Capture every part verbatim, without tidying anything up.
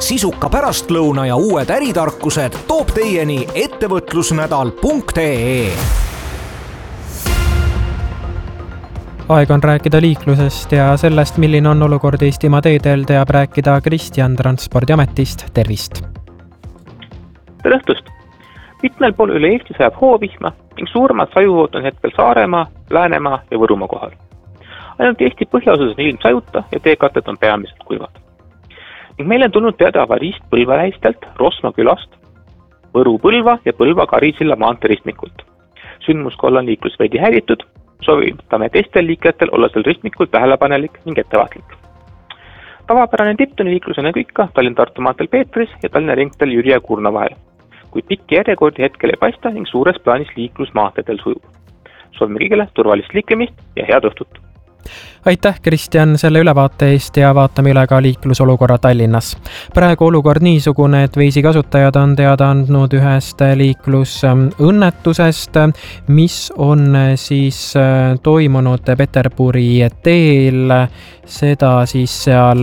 sisuka pärastlõuna ja uued äritarkused toob teieni ettevõtlusnädal punkt ee. Aeg on rääkida liiklusest ja sellest, milline on olukord Eestimaa teedel, teab rääkida Kristjan Transpordiametist. Tervist! Tere õhtust! Mitmel pool üle Eesti sajab hoovihma ning suuremad sajuvood on hetkel Saaremaa, Läänemaa ja Võrumaa kohal. Ainult Eesti põhjaosas on ilm sajuta ja teekatet on peamiselt kuivad. Ning meil on tulnud teada avariist Põlva lähistelt, Rosma külast, Võru Põlva ja Põlva Karisilla maanteeristmikult. Sündmuskohal on liiklus veidi häiritud, soovitame teistel liiklejatel olla seal ristmikul tähelepanelik ning ettevaatlik. Tavapärane tipptunni liiklus on ikka Tallinna-Tartu maanteel Peetris ja Tallinna ringteel Jüri ja Kurna vahel, kuid pikki järjekordi hetkel ei paista ning suures plaanis liiklus maanteedel sujub. Soovime kõigile turvalist liiklemist ja head õhtut! Aitäh, Kristjan, selle ülevaate eest ja vaatame üle ka liiklusolukorra Tallinnas. Praegu olukord niisugune, et Waze'i kasutajad on teada andnud ühest liiklusõnnetusest, mis on siis toimunud Peterburi teel, seda siis seal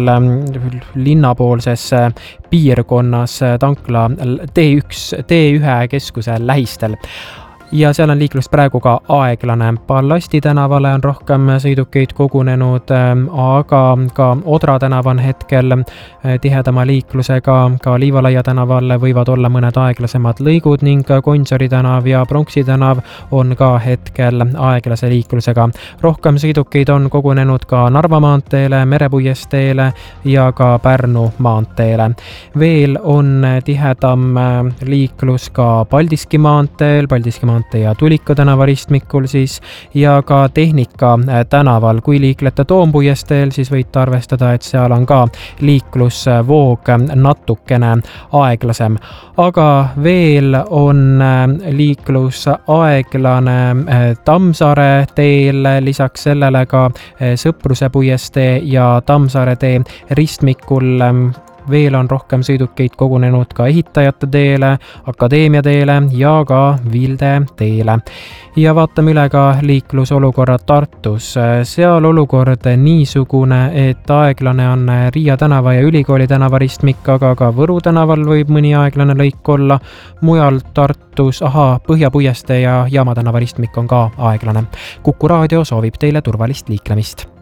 linnapoolses piirkonnas tankla T üks, T üks keskuse lähistel. Ja seal on liiklus praegu ka aeglane. Pallasti tänavale on rohkem sõidukeid kogunenud, aga ka Odra tänav on hetkel tihedama liiklusega, ka Liivalaia tänaval võivad olla mõned aeglasemad lõigud ning Gonsiori tänav ja Pronksi tänav on ka hetkel aeglase liiklusega. Rohkem sõidukeid on kogunenud ka Narva maanteele, Merepuiesteele ja ka Pärnu maanteele. Veel on tihedam liiklus ka Paldiski maanteel, Paldiski maanteel ja Tuliko tänava ristmikul siis ja ka Tehnika tänaval. Kui liiklete Toompuiesteel, siis võite arvestada, et seal on ka liiklusvoog natukene aeglasem. Aga veel on liiklus aeglane Tammsaare teel, lisaks sellele ka Sõpruse puiestee ja Tammsaare tee ristmikul. Veel on rohkem sõidukeid kogunenud ka Ehitajate teele, Akadeemia teele ja ka Vilde teele. Ja vaatame üle ka liiklusolukorra Tartus. Seal olukord niisugune, et aeglane on Riia tänava ja Ülikooli tänava ristmik, aga ka Võru tänaval võib mõni aeglane lõik olla. Mujal Tartus, aha, Põhjapuiestee ja Jaama tänava ristmik on ka aeglane. Kuku raadio soovib teile turvalist liiklemist.